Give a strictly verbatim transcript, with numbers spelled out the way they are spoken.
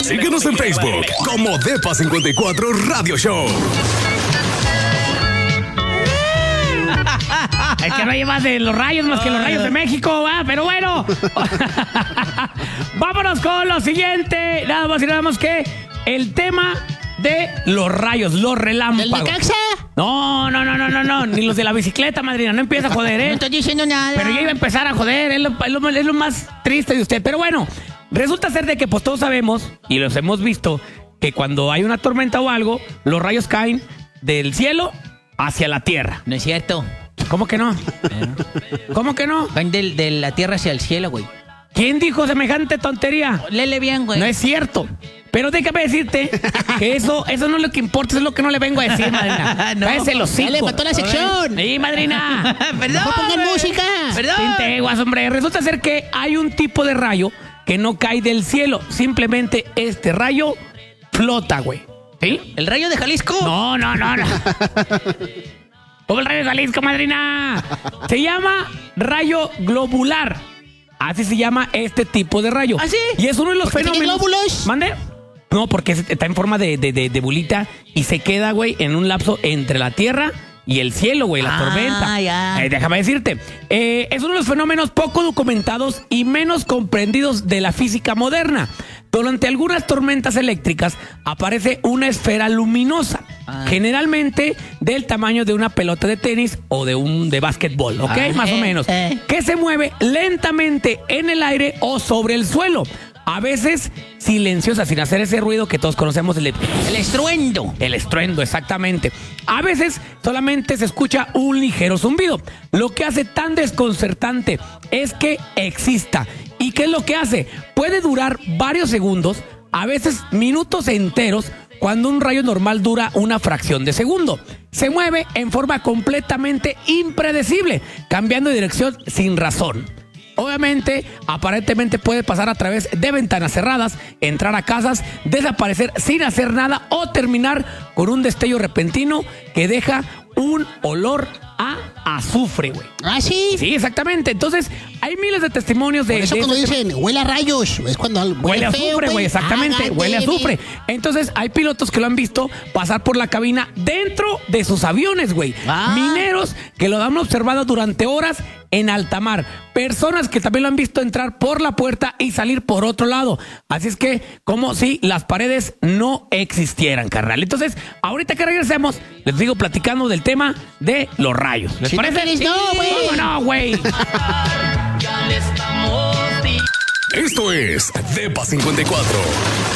Síguenos en Facebook como Depa cincuenta y cuatro Radio Show. Es que no hay más de los rayos más que los rayos de México, ¿va? Pero bueno. Vámonos con lo siguiente. Nada más y nada más que el tema de los rayos, los relámpagos. ¿El Necaxa? No, no, no, no, no, no. Ni los de la bicicleta, madrina. No empieza a joder, ¿eh? No estoy diciendo nada. Pero ya iba a empezar a joder. Es lo, es lo, es lo más triste de usted. Pero bueno, resulta ser de que pues todos sabemos, y los hemos visto, que cuando hay una tormenta o algo, los rayos caen del cielo hacia la tierra. No es cierto. ¿Cómo que no? ¿Cómo que no? Van de, de la tierra hacia el cielo, güey. ¿Quién dijo semejante tontería? Lele bien, güey. No es cierto. Pero déjame decirte que eso, eso no es lo que importa, eso es lo que no le vengo a decir, madrina. No. Cállese el hocico. Ya le mató la sección. Sí, madrina. Perdón. No pongan música. Perdón. Tinteguas, hombre. Resulta ser que hay un tipo de rayo que no cae del cielo. Simplemente este rayo flota, güey. ¿Sí? ¿El rayo de Jalisco? No, no, no, no. Como el rayo de Jalisco, madrina. Se llama rayo globular. Así se llama este tipo de rayo. ¿Ah, sí? Y es uno de los ¿Por qué tiene fenómenos. glóbulos? ¿Mande? No, porque está en forma de, de, de, de bolita y se queda, güey, en un lapso entre la tierra y el cielo, güey, la Ah, tormenta. ya. Eh, déjame decirte. Eh, es uno de los fenómenos poco documentados y menos comprendidos de la física moderna. Durante algunas tormentas eléctricas aparece una esfera luminosa, Ah. generalmente del tamaño de una pelota de tenis o de un de básquetbol, ¿ok? Ah, Más o eh, menos. eh. Que se mueve lentamente en el aire o sobre el suelo. A veces silenciosa, sin hacer ese ruido que todos conocemos. El, El estruendo. el estruendo, exactamente. A veces solamente se escucha un ligero zumbido. Lo que hace tan desconcertante es que exista. ¿Y qué es lo que hace? Puede durar varios segundos, a veces minutos enteros, cuando un rayo normal dura una fracción de segundo. Se mueve en forma completamente impredecible, cambiando de dirección sin razón. Obviamente, aparentemente puede pasar a través de ventanas cerradas, entrar a casas, desaparecer sin hacer nada o terminar con un destello repentino que deja un olor a azufre, güey. ¿Ah, sí? Sí, exactamente. Entonces, hay miles de testimonios de... Por eso de cuando este dicen, huele a rayos, es cuando Huele huele a feo, azufre, güey, exactamente, Ah, huele a dale, azufre. Entonces, hay pilotos que lo han visto pasar por la cabina dentro de sus aviones, güey. Ah. Mineros que lo han observado durante horas en alta mar. Personas que también lo han visto entrar por la puerta y salir por otro lado. Así es que, como si las paredes no existieran, carnal. Entonces, ahorita que regresemos, les sigo platicando del tema de los rayos. ¿Les Si no parece? quieres, no, güey. ¿Cómo no, güey? Esto es Depa cincuenta y cuatro.